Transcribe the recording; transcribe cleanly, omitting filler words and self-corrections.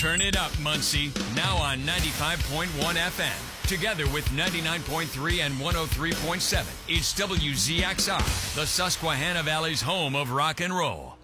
Turn it up, Muncie. Now on 95.1 FM. Together with 99.3 and 103.7. It's WZXR, the Susquehanna Valley's home of rock and roll.